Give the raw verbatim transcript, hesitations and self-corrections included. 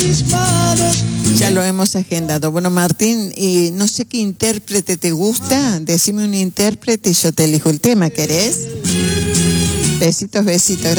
Ya lo hemos agendado. Bueno, Martín, y no sé qué intérprete te gusta. Decime un intérprete y yo te elijo el tema, ¿querés? Besitos, besitos. Gracias.